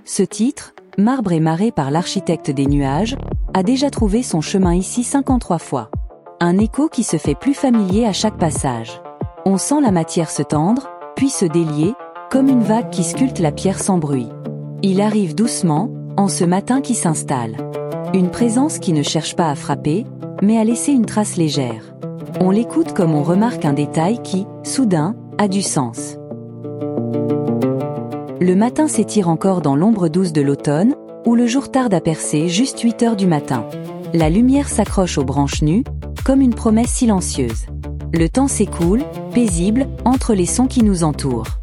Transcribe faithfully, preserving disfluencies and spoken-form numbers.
Ce titre, Marbre et marée par l'architecte des nuages, a déjà trouvé son chemin ici cinquante-trois fois. Un écho qui se fait plus familier à chaque passage. On sent la matière se tendre, puis se délier, comme une vague qui sculpte la pierre sans bruit. Il arrive doucement, en ce matin qui s'installe. Une présence qui ne cherche pas à frapper, mais à laisser une trace légère. On l'écoute comme on remarque un détail qui, soudain, a du sens. Le matin s'étire encore dans l'ombre douce de l'automne, où le jour tarde à percer juste huit heures du matin. La lumière s'accroche aux branches nues, comme une promesse silencieuse. Le temps s'écoule, paisible, entre les sons qui nous entourent.